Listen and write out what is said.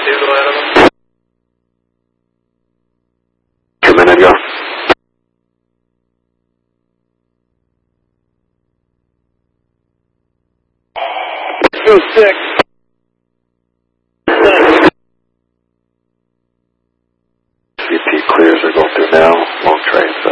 Diesel Animal. Come in and go. Go 6. CP clears are going through now. Long train.